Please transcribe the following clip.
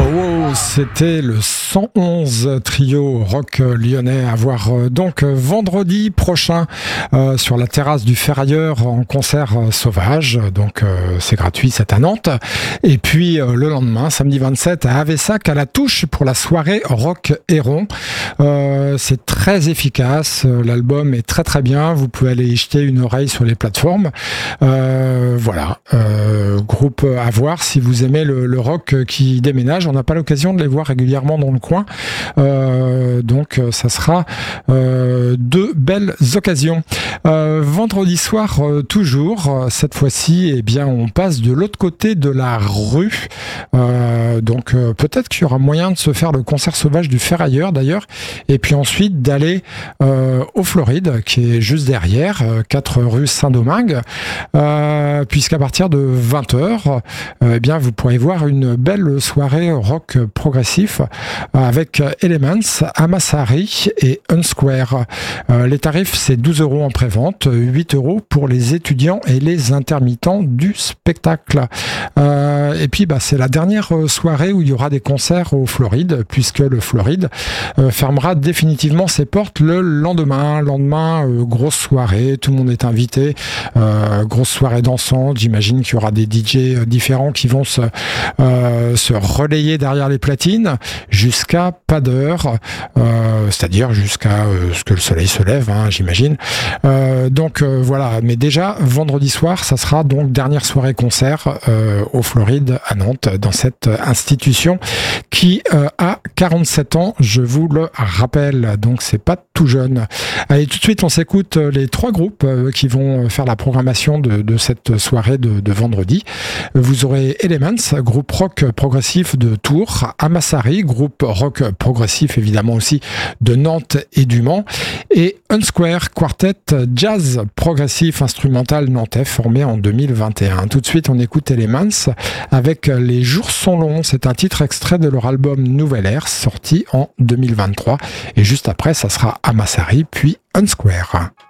C'était le 111 trio rock lyonnais à voir donc vendredi prochain sur la terrasse du Ferrailleur en concert sauvage. Donc c'est gratuit, c'est à Nantes. Et puis le lendemain, samedi 27 à Avessac à la Touche pour la soirée Rock Héron. C'est très efficace, l'album est très très bien. Vous pouvez aller y jeter une oreille sur les plateformes. Voilà, groupe à voir si vous aimez le rock qui déménage. On n'a pas l'occasion de les voir régulièrement dans le coin, donc ça sera deux belles occasions. Vendredi soir toujours, cette fois-ci, eh bien on passe de l'autre côté de la rue, donc peut-être qu'il y aura moyen de se faire le concert sauvage du Ferrailleur d'ailleurs, et puis ensuite d'aller au Floride qui est juste derrière, 4 rue Saint-Domingue, puisqu'à partir de 20h, eh bien vous pourrez voir une belle soirée rock progressif avec Elements, Amassari et Unsquare. Les tarifs, c'est 12 € en prévente, 8 € pour les étudiants et les intermittents du spectacle. Et puis, c'est la dernière soirée où il y aura des concerts au Floride, puisque le Floride fermera définitivement ses portes le lendemain. Grosse soirée, tout le monde est invité, grosse soirée dansante. J'imagine qu'il y aura des DJ différents qui vont se relayer derrière les platines jusqu'à pas d'heure, c'est-à-dire jusqu'à ce que le soleil se lève, j'imagine. Donc voilà, mais déjà vendredi soir, ça sera donc dernière soirée concert au Floride à Nantes, dans cette institution qui a 47 ans, je vous le rappelle, donc c'est pas tout jeune. Allez, tout de suite on s'écoute les 3 groupes qui vont faire la programmation de cette soirée de vendredi. Vous aurez Elements, groupe rock progressif de Tours, Amassari, groupe rock progressif évidemment aussi de Nantes et du Mans, et Unsquare, quartet jazz progressif instrumental nantais formé en 2021. Tout de suite on écoute Elements avec Les jours sont longs, c'est un titre extrait de leur album Nouvelle Ère sorti en 2023, et juste après ça sera Amassari puis Unsquare.